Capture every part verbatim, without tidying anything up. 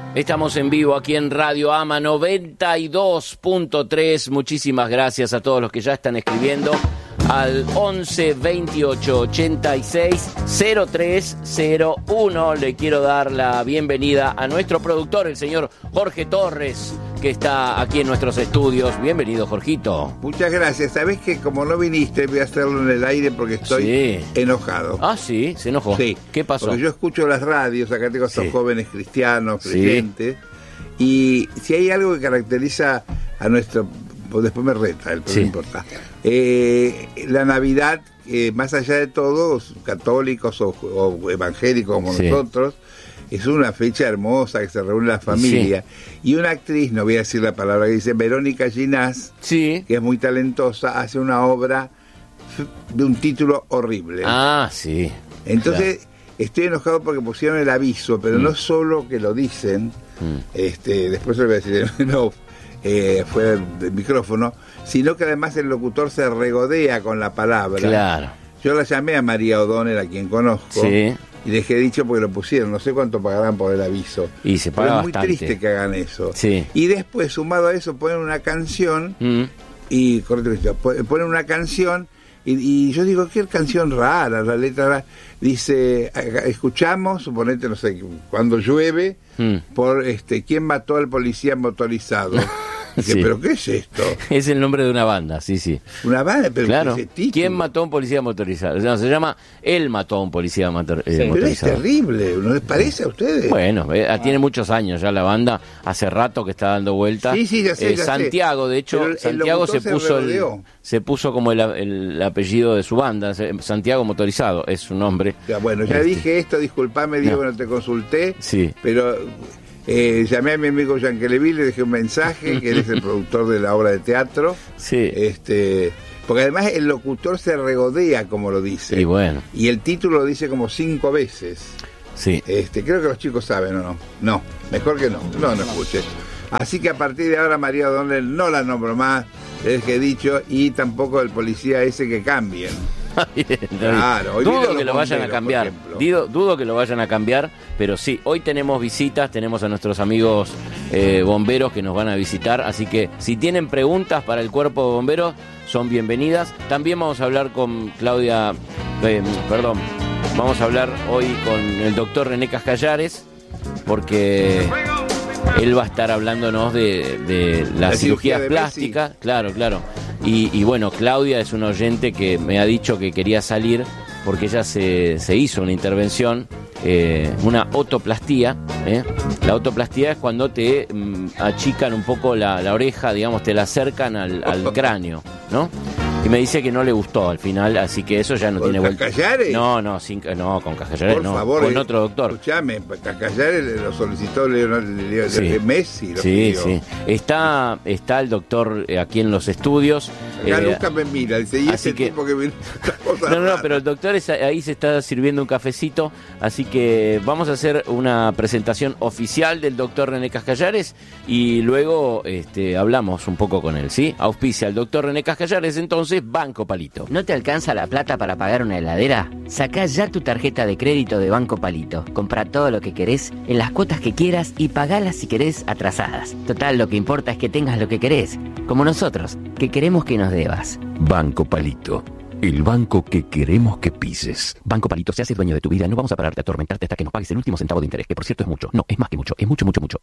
Estamos en vivo aquí en Radio AMA noventa y dos punto tres. Muchísimas gracias a todos los que ya están escribiendo al once veintiocho ochenta y seis cero tres cero uno. Le quiero dar la bienvenida a nuestro productor, el señor Jorge Torres, que está aquí en nuestros estudios. Bienvenido, Jorgito. Muchas gracias. Sabés que como no viniste, voy a hacerlo en el aire porque estoy sí. enojado. Ah, sí, se enojó. Sí. ¿Qué pasó? Porque yo escucho las radios, acá tengo a estos sí. jóvenes cristianos, creyentes, sí. y si hay algo que caracteriza a nuestro... Pues después me reta, el sí. no importa. Eh, la Navidad, eh, más allá de todo, católicos o, o evangélicos como sí. nosotros, es una fecha hermosa que se reúne la familia. Sí. Y una actriz, no voy a decir la palabra que dice, Verónica Ginás, sí. que es muy talentosa, hace una obra de un título horrible. Ah, sí. Entonces, claro. estoy enojado porque pusieron el aviso, pero mm. no solo que lo dicen, mm. este, después se lo voy a decir, no, eh, fuera del micrófono, sino que además el locutor se regodea con la palabra. Claro. Yo la llamé a María O'Donnell, a quien conozco, sí. y les he dicho porque lo pusieron, no sé cuánto pagarán por el aviso. Y se paga Pero es muy bastante. triste que hagan eso. Sí. Y después, sumado a eso, ponen una canción, mm. y correcto, ponen una canción, y, y yo digo, qué canción rara, la letra dice, escuchamos, suponete, no sé, cuando llueve, mm. por este, ¿quién mató al policía motorizado? Dije, sí. ¿pero qué es esto? Es el nombre de una banda, sí, sí. Una banda, pero claro. ese título. ¿Quién mató a un policía motorizado? No, se llama Él mató a un policía motor, sí. eh, motorizado. Pero es terrible, ¿no les parece a ustedes? Bueno, eh, ah. tiene muchos años ya la banda, hace rato que está dando vueltas. Sí, sí, ya sé, eh, ya Santiago, sé. de hecho, el, Santiago el se puso se, el, se puso como el, el apellido de su banda, Santiago Motorizado, es su nombre. Ya, bueno, ya este. dije esto, disculpame, Diego, no. no te consulté, sí. pero... Eh, llamé a mi amigo Jean Keleville, le dejé un mensaje, que él es el productor de la obra de teatro. Sí. Este, porque además el locutor se regodea, como lo dice. Y bueno. Y el título lo dice como cinco veces. Sí. Este, creo que los chicos saben, ¿o no? No, mejor que no. No, no escuché. Así que a partir de ahora María O'Donnell no la nombro más, es que he dicho, y tampoco el policía ese que cambien. Bien, claro, hoy dudo que lo vayan a cambiar, dudo, dudo que lo vayan a cambiar, pero sí, hoy tenemos visitas, tenemos a nuestros amigos eh, bomberos que nos van a visitar, así que si tienen preguntas para el cuerpo de bomberos, son bienvenidas. También vamos a hablar con Claudia, eh, perdón, vamos a hablar hoy con el doctor René Cascallares, porque él va a estar hablándonos de, de las la cirugías plásticas, claro, claro. Y, y bueno, Claudia es una oyente que me ha dicho que quería salir porque ella se, se hizo una intervención, eh, una otoplastía. ¿eh? La otoplastía es cuando te mm, achican un poco la, la oreja, digamos, te la acercan al, al cráneo, ¿no? Y me dice que no le gustó al final, así que eso ya no tiene vuelta. ¿Con Cascallares? No, no, sin, no, con Cascallares Por no, favor, con eh, otro doctor. Escuchame, Cascallares lo solicitó Leonel, sí. Messi. Lo sí, pidió. sí. Está, está el doctor eh, aquí en los estudios. Acá eh, nunca me mira, dice, y ese que, tipo que viene. No, no, pero el doctor es, ahí se está sirviendo un cafecito, así que vamos a hacer una presentación oficial del doctor René Cascallares y luego este, hablamos un poco con él, ¿sí? Auspicia el doctor René Cascallares, entonces Banco Palito. ¿No te alcanza la plata para pagar una heladera? Sacá ya tu tarjeta de crédito de Banco Palito. Comprá todo lo que querés, en las cuotas que quieras y pagalas si querés atrasadas. Total, lo que importa es que tengas lo que querés, como nosotros, que queremos que nos debas. Banco Palito. El banco que queremos que pises. Banco Palito, se hace dueño de tu vida. No vamos a pararte a atormentarte hasta que nos pagues el último centavo de interés, que por cierto es mucho. No, es más que mucho. Es mucho, mucho, mucho.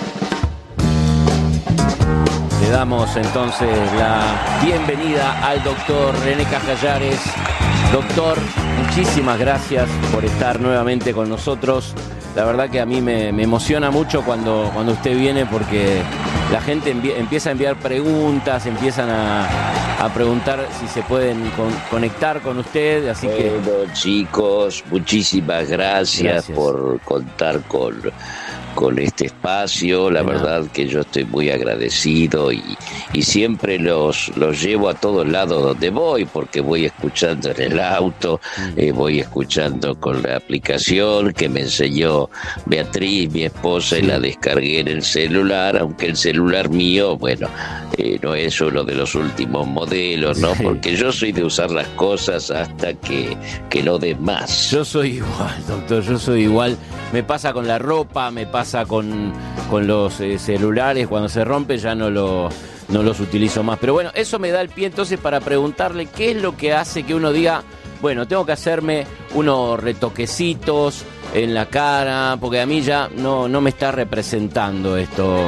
Le damos entonces la bienvenida al doctor René Cascallares. Doctor, muchísimas gracias por estar nuevamente con nosotros. La verdad que a mí me, me emociona mucho cuando, cuando usted viene porque la gente envi- empieza a enviar preguntas, empiezan a, a preguntar si se pueden con, conectar con usted, así bueno, que... Bueno, chicos, muchísimas gracias, gracias por contar con... con este espacio, la verdad que yo estoy muy agradecido y, y siempre los, los llevo a todos lados donde voy, porque voy escuchando en el auto, eh, voy escuchando con la aplicación que me enseñó Beatriz, mi esposa, y la descargué en el celular, aunque el celular mío, bueno, eh, no es uno de los últimos modelos. modelos, ¿no? Sí. Porque yo soy de usar las cosas hasta que, que no den más. Yo soy igual, doctor, yo soy igual. Me pasa con la ropa, me pasa con, con los eh, celulares. Cuando se rompe ya no, lo, no los utilizo más. Pero bueno, eso me da el pie entonces para preguntarle qué es lo que hace que uno diga, bueno, tengo que hacerme unos retoquecitos en la cara, porque a mí ya no, no me está representando esto.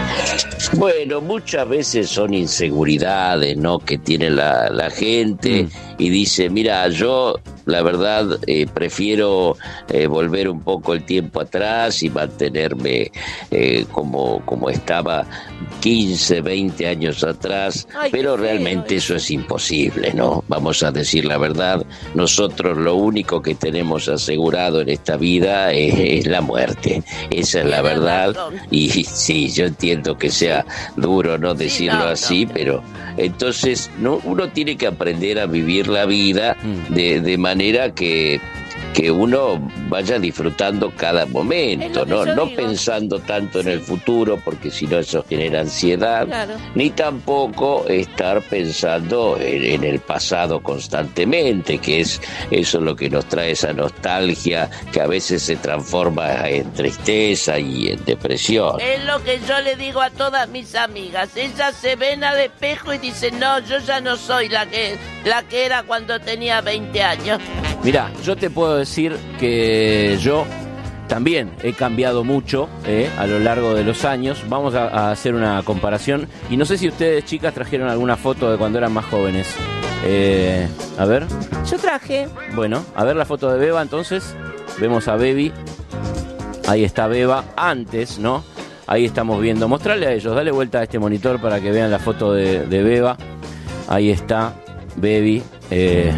Bueno, muchas veces son inseguridades, ¿no?, que tiene la, la gente mm. y dice, mira, yo la verdad eh, prefiero eh, volver un poco el tiempo atrás y mantenerme eh, como, como estaba quince, veinte años atrás. Ay, pero realmente eso es imposible, ¿no? Vamos a decir la verdad, nosotros lo único que tenemos asegurado en esta vida es, es la muerte, esa es la verdad. Y sí, yo entiendo que sea duro no decirlo sí, no, así, no. pero entonces no, uno tiene que aprender a vivir la vida de, de manera que que uno vaya disfrutando cada momento, no, no digo. pensando tanto sí. en el futuro, porque si no eso genera ansiedad, claro. ni tampoco estar pensando en, en el pasado constantemente, que es eso lo que nos trae esa nostalgia que a veces se transforma en tristeza y en depresión. Es lo que yo le digo a todas mis amigas, ellas se ven al espejo y dicen, no, yo ya no soy la que, la que era cuando tenía veinte años. Mirá, yo te puedo decir que yo también he cambiado mucho eh, a lo largo de los años. Vamos a, a hacer una comparación. Y no sé si ustedes, chicas, trajeron alguna foto de cuando eran más jóvenes. Eh, a ver. Yo traje. Bueno, a ver la foto de Beba entonces. Vemos a Baby. Ahí está Beba. Antes, ¿no? Ahí estamos viendo. Mostrarle a ellos. Dale vuelta a este monitor para que vean la foto de, de Beba. Ahí está Baby. Eh...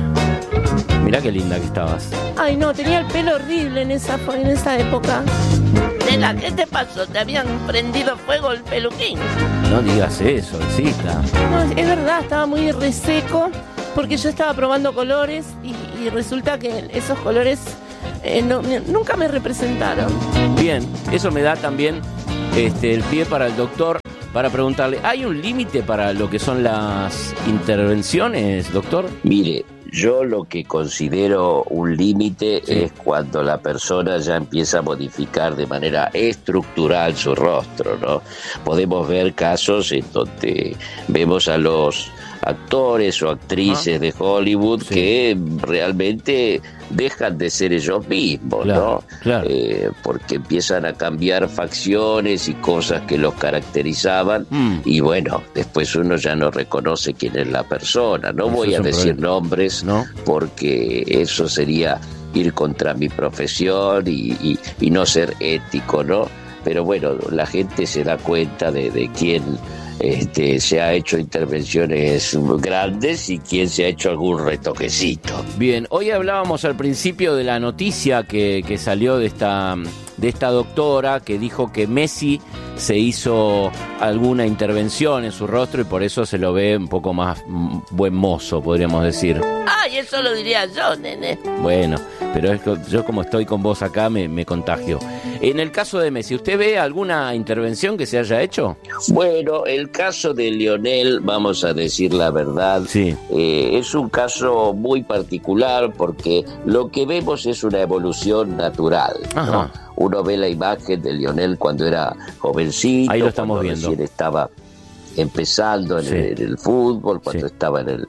Mirá qué linda que estabas. Ay, no, tenía el pelo horrible en esa, en esa época. Nena, ¿qué te pasó? ¿Te habían prendido fuego el peluquín? No digas eso, Cita. No, es verdad, estaba muy reseco porque yo estaba probando colores y, y resulta que esos colores eh, no, nunca me representaron. Bien, eso me da también este, el pie para el doctor para preguntarle, ¿hay un límite para lo que son las intervenciones, doctor? Mire, yo lo que considero un límite sí. es cuando la persona ya empieza a modificar de manera estructural su rostro, ¿no? Podemos ver casos en donde vemos a los actores o actrices ah. de Hollywood sí. que realmente dejan de ser ellos mismos, claro, ¿no? Claro. Eh, porque empiezan a cambiar facciones y cosas que los caracterizaban mm. y bueno, después uno ya no reconoce quién es la persona. No eso voy a decir problema. nombres, ¿no? Porque eso sería ir contra mi profesión y, y, y no ser ético, ¿no? Pero bueno, la gente se da cuenta de, de quién Este, se ha hecho intervenciones grandes y quién se ha hecho algún retoquecito. Bien, hoy hablábamos al principio de la noticia que, que salió de esta, de esta doctora que dijo que Messi se hizo alguna intervención en su rostro y por eso se lo ve un poco más buen mozo, podríamos decir. Ay, eso lo diría yo, nene. Bueno, pero es que yo como estoy con vos acá me, me contagio. En el caso de Messi, ¿usted ve alguna intervención que se haya hecho? Bueno, el caso de Lionel, vamos a decir la verdad, sí. eh, es un caso muy particular porque lo que vemos es una evolución natural, ¿no? Uno ve la imagen de Lionel cuando era jovencito, ahí lo estamos cuando viendo. Recién estaba empezando en, sí. el, en el fútbol, cuando sí. estaba en el,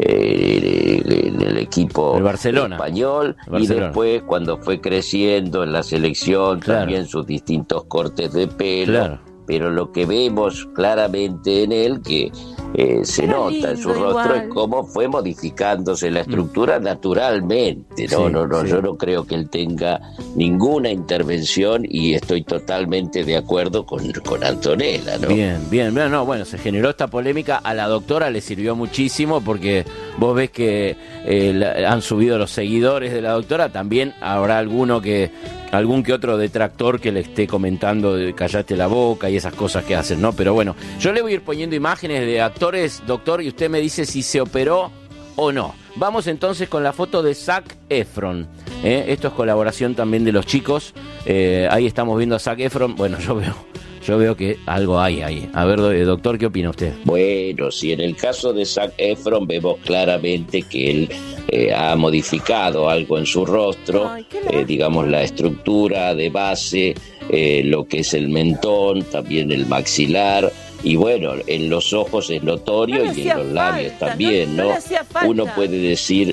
eh, en el equipo el Barcelona. español, el Barcelona. Y después cuando fue creciendo en la selección, claro. también sus distintos cortes de pelo, claro. pero lo que vemos claramente en él, que eh, se Era nota lindo, en su rostro, igual. Es cómo fue modificándose la estructura mm. naturalmente. No, sí, no, no, sí. Yo no creo que él tenga ninguna intervención y estoy totalmente de acuerdo con, con Antonella, ¿no? Bien, bien, bien, no, bueno, se generó esta polémica, a la doctora le sirvió muchísimo porque vos ves que eh, la, han subido los seguidores de la doctora, también habrá alguno que algún que otro detractor que le esté comentando de callate la boca y esas cosas que hacen, ¿no? Pero bueno, yo le voy a ir poniendo imágenes de actores, doctor, y usted me dice si se operó o no. Vamos entonces con la foto de Zac Efron. ¿eh? Esto es colaboración también de los chicos. Eh, ahí estamos viendo a Zac Efron. Bueno, yo veo, yo veo que algo hay ahí. A ver, doctor, ¿qué opina usted? Bueno, si en el caso de Zac Efron vemos claramente que él eh, ha modificado algo en su rostro, Ay, eh, digamos la estructura de base, eh, lo que es el mentón, también el maxilar, y bueno, en los ojos es notorio no y en los labios falta, también, ¿no? ¿no? Uno puede decir...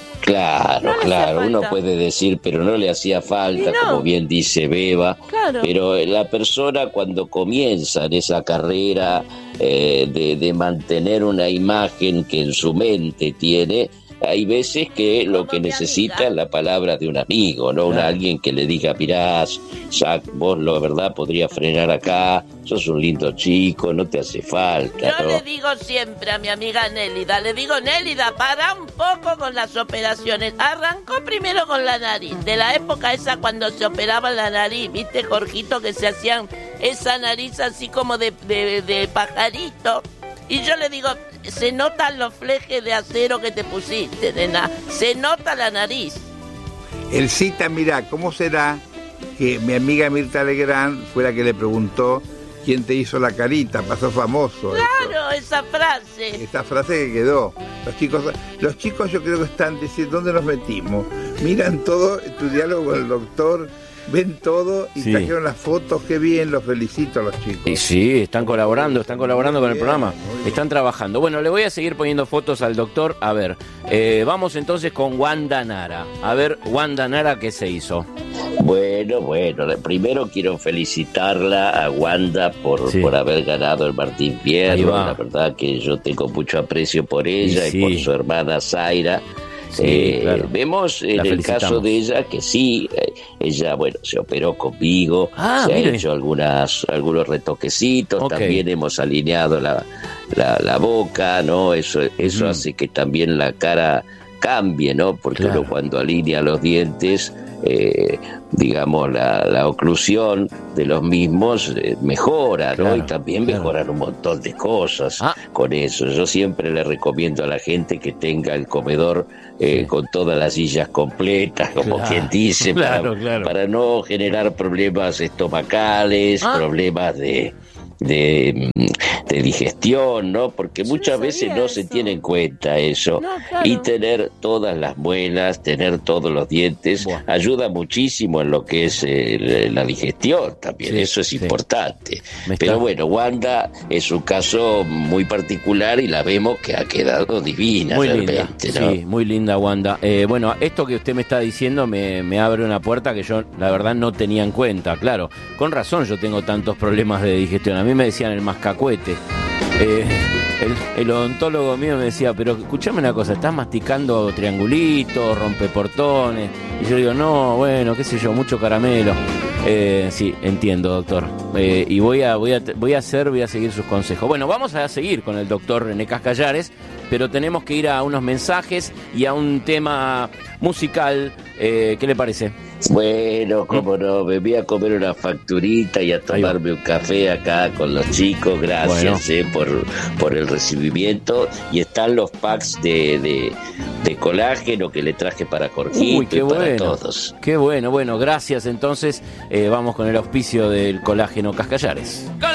Claro, no claro, uno puede decir, pero no le hacía falta, no. como bien dice Beba, claro. Pero la persona cuando comienza en esa carrera eh, de, de mantener una imagen que en su mente tiene, hay veces que lo que necesita es la palabra de un amigo, no una alguien que le diga, mirá, Zac, vos la verdad podrías frenar acá, sos un lindo chico, no te hace falta. Yo ¿no? le digo siempre a mi amiga Nélida, le digo, Nélida, para un poco con las operaciones. Arrancó primero con la nariz, de la época esa cuando se operaba la nariz, ¿viste, Jorgito? Que se hacían esa nariz así como de, de, de pajarito. Y yo le digo, se notan los flejes de acero que te pusiste, nena. Se nota la nariz. El cita, mira, ¿cómo será que mi amiga Mirta Legrand fue la que le preguntó quién te hizo la carita? Pasó famoso. Claro, eso. esa frase. Esa frase que quedó. Los chicos, los chicos yo creo que están diciendo, ¿dónde nos metimos? Miran todo, tu diálogo con el doctor... Ven todo y sí. trajeron las fotos, qué bien, los felicito a los chicos. Y sí, están colaborando, están colaborando muy con bien, el programa, están trabajando. Bueno, le voy a seguir poniendo fotos al doctor. A ver, eh, vamos entonces con Wanda Nara. A ver, Wanda Nara, ¿qué se hizo? Bueno, bueno, primero quiero felicitarla a Wanda por, sí. por haber ganado el Martín Fierro. La verdad que yo tengo mucho aprecio por ella y, sí. y por su hermana Zaira. Sí, eh, claro. Vemos en el caso de ella que sí, eh, ella, bueno, se operó conmigo, ah, se mire. ha hecho algunas algunos retoquecitos, okay. también hemos alineado la, la, la boca, ¿no? Eso, eso mm. hace que también la cara cambie, ¿no? Porque claro. uno cuando alinea los dientes, eh, digamos, la, la oclusión de los mismos eh, mejora, claro, ¿no? Y también claro. mejoran un montón de cosas ah. con eso. Yo siempre le recomiendo a la gente que tenga el comedor eh, sí. con todas las sillas completas, como claro. quien dice, claro, para, claro. para no generar problemas estomacales, ah. problemas de... De, de digestión, ¿no? Porque muchas no veces no eso. se tiene en cuenta eso. No, claro. Y tener todas las muelas, tener todos los dientes, bueno. ayuda muchísimo en lo que es eh, la digestión también. Sí, eso es sí. importante. Pero bueno, Wanda es un caso muy particular y la vemos que ha quedado divina muy realmente, linda. ¿no? Sí, muy linda Wanda. Eh, bueno, esto que usted me está diciendo me, me abre una puerta que yo, la verdad, no tenía en cuenta. Claro, con razón yo tengo tantos problemas de digestión. A mí me decían el mascacuete. Eh, el, el odontólogo mío me decía, pero escuchame una cosa, estás masticando triangulitos, rompeportones. Y yo digo, no, bueno, qué sé yo, mucho caramelo. Eh, sí, entiendo, doctor. Eh, y voy a, voy a, voy a hacer, voy a seguir sus consejos. Bueno, vamos a seguir con el doctor René Cascallares, pero tenemos que ir a unos mensajes y a un tema musical. Eh, ¿Qué le parece? Bueno, cómo no, me voy a comer una facturita y a tomarme un café acá con los chicos, gracias bueno. eh, por, por el recibimiento. Y están los packs de, de, de colágeno que le traje para Jorgito Uy, qué y para bueno, todos. Qué bueno, bueno, gracias. Entonces eh, vamos con el auspicio del colágeno Cascallares.